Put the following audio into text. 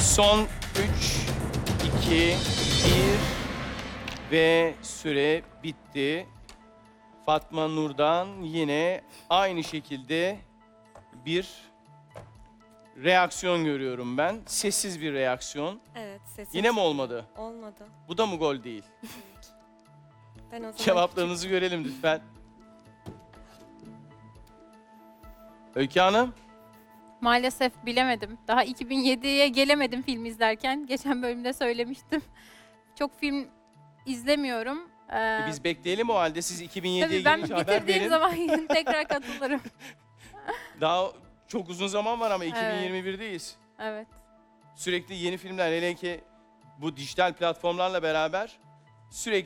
Son 3, 2, 1 ve süre bitti. Fatma Nur'dan yine aynı şekilde bir reaksiyon görüyorum ben. Sessiz bir reaksiyon. Evet, sesim Yine mi olmadı? olmadı. Bu da mı gol değil? Ben o zaman Cevaplarınızı görelim lütfen. Öykü Hanım, Maalesef bilemedim. Daha 2007'ye gelemedim film izlerken. Geçen bölümde söylemiştim. Çok film izlemiyorum. biz bekleyelim o halde. Siz 2007'ye Tabii ben gelince haber bitirdiğim verin. zaman tekrar katılırım. Daha çok uzun zaman var ama 2021'deyiz. Evet. Sürekli yeni filmler, hele ki bu dijital platformlarla beraber sürekli